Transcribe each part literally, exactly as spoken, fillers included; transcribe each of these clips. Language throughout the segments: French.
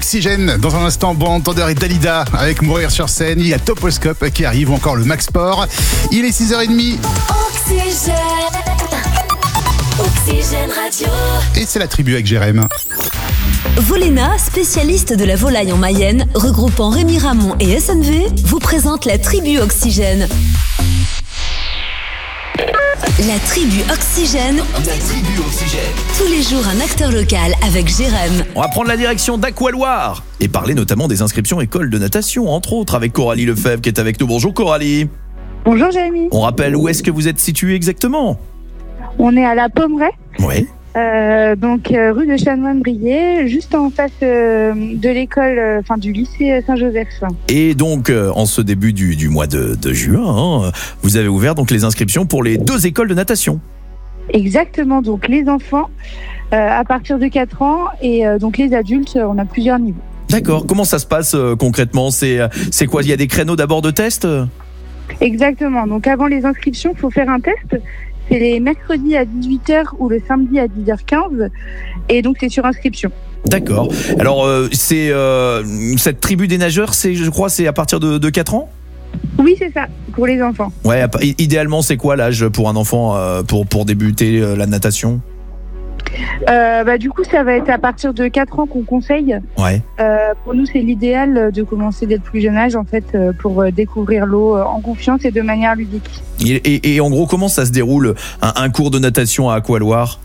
Oxygène. Dans un instant, Bon Entendeur et Dalida avec Mourir sur scène. Il y a Toposcope qui arrive, ou encore le Max Sport. Il est six heures trente. Oxygène. Oxygène Radio. Et c'est la tribu avec Jérém. Voléna, spécialiste de la volaille en Mayenne, regroupant Rémi Ramon et S N V, vous présente la tribu Oxygène. La tribu Oxygène. La tribu Oxygène. Tous les jours, un acteur local avec Jérém. On va prendre la direction d'Aqualoire et parler notamment des inscriptions école de natation, entre autres, avec Coralie Lefebvre qui est avec nous. Bonjour Coralie. Bonjour Jérémy. On rappelle où est-ce que vous êtes situé exactement? On est à la Pommeraye. Oui. Euh, donc euh, rue de Chanoine-Brié, juste en face euh, de l'école, enfin euh, du lycée Saint-Joseph. Et donc euh, en ce début du, du mois de, de juin, hein, vous avez ouvert donc les inscriptions pour les deux écoles de natation. Exactement, donc les enfants euh, à partir de quatre ans et euh, donc les adultes, on a plusieurs niveaux. D'accord, comment ça se passe euh, concrètement? C'est, c'est quoi? Il y a des créneaux d'abord de test? Exactement, donc avant les inscriptions, il faut faire un test. C'est les mercredis à dix-huit heures ou le samedi à dix heures quinze. Et donc, c'est sur inscription. D'accord. Alors, euh, c'est euh, cette tribu des nageurs, c'est, je crois, c'est à partir de, de quatre ans? Oui, c'est ça, pour les enfants. Ouais, idéalement, c'est quoi l'âge pour un enfant euh, pour, pour débuter euh, la natation? Euh, bah, du coup, ça va être à partir de quatre ans qu'on conseille. Ouais. Euh, pour nous, c'est l'idéal de commencer dès le plus jeune âge, en fait, pour découvrir l'eau en confiance et de manière ludique. Et, et, et en gros, comment ça se déroule un, un cours de natation à Aqualoire?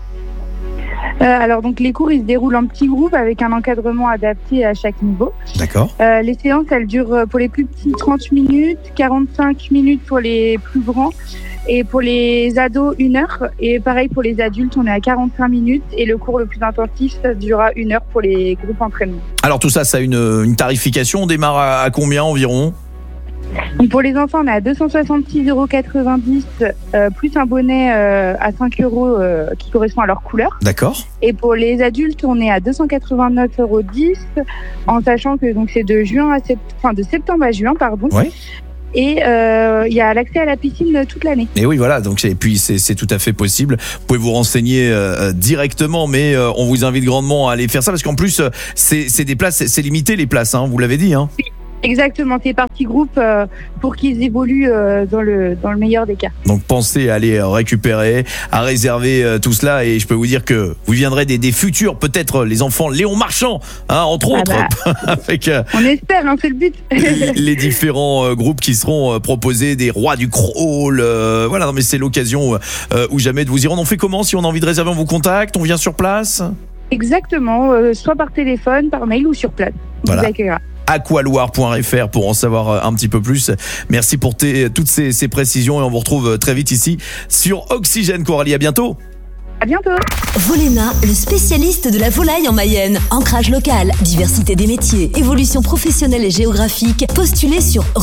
Euh, alors donc les cours ils se déroulent en petits groupes avec un encadrement adapté à chaque niveau. D'accord. Euh, les séances elles durent pour les plus petits trente minutes, quarante-cinq minutes pour les plus grands et pour les ados une heure et pareil pour les adultes on est à quarante-cinq minutes et le cours le plus intensif ça durera une heure pour les groupes entraînement. Alors tout ça ça a une, une tarification, on démarre à, à combien environ? Donc pour les enfants, on est à deux cent soixante-six euros quatre-vingt-dix euh, plus un bonnet euh, à cinq euros euh, qui correspond à leur couleur. D'accord. Et pour les adultes, on est à deux cent quatre-vingt-neuf euros dix en sachant que donc c'est de juin à sept... enfin de septembre à juin, pardon. Ouais. Et il euh, y a l'accès à la piscine toute l'année. Et oui, voilà. Donc et puis c'est, c'est tout à fait possible. Vous pouvez vous renseigner euh, directement, mais euh, on vous invite grandement à aller faire ça parce qu'en plus c'est, c'est des places, c'est, c'est limité les places. Hein, vous l'avez dit. Hein. Oui. Exactement, c'est parti groupe euh, pour qu'ils évoluent euh, dans le dans le meilleur des cas. Donc pensez à aller récupérer, à réserver euh, tout cela et je peux vous dire que vous viendrez des, des futurs, peut-être les enfants Léon Marchand, hein, entre ah autres, bah, avec euh, on espère, hein, c'est le but. les différents euh, groupes qui seront euh, proposés, des rois du crawl, euh, voilà, non mais c'est l'occasion euh, ou jamais de vous y rendre. On fait comment si on a envie de réserver? On vous contacte, on vient sur place? Exactement, euh, soit par téléphone, par mail ou sur place. On voilà. vous accueillera. aqualoire point f r pour en savoir un petit peu plus. Merci pour tes, toutes ces, ces précisions et on vous retrouve très vite ici sur Oxygène. Coralie, à bientôt. À bientôt. Voléna, le spécialiste de la volaille en Mayenne. Ancrage local, diversité des métiers, évolution professionnelle et géographique. Postulez sur